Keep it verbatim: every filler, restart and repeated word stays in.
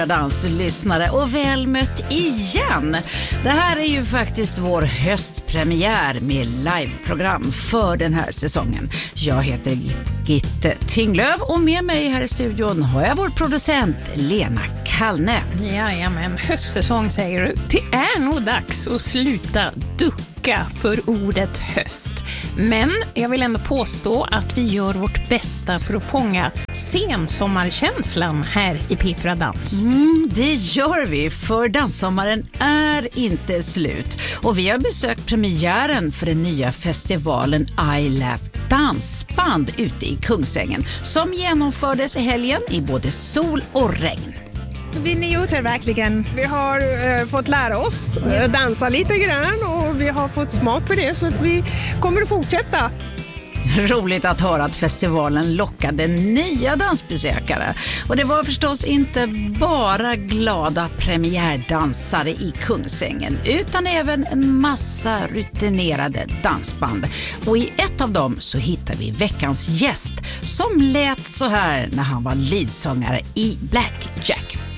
Danslyssnare och väl mött igen. Det här är ju faktiskt vår höstpremiär med liveprogram för den här säsongen. Jag heter Gitte Tinglöf och med mig här i studion har jag vår producent Lena Kallne. Jajamän, höstsäsong säger du. Det är nog dags att sluta ducka för ordet höst. Men jag vill ändå påstå att vi gör vårt bästa för att fånga sensommarkänslan här i P fyra Dans. Mm, det gör vi, för danssommaren är inte slut. Och vi har besökt premiären för den nya festivalen I Laugh Dansband ute i Kungsängen som genomfördes i helgen i både sol och regn. Vi njuter verkligen. Vi har eh, fått lära oss eh, dansa lite grann och vi har fått smak för det så att vi kommer att fortsätta. Roligt att höra att festivalen lockade nya dansbesökare. Och det var förstås inte bara glada premiärdansare i Kungsängen utan även en massa rutinerade dansband. Och i ett av dem så hittar vi veckans gäst som lät så här när han var leadsångare i Black Jack.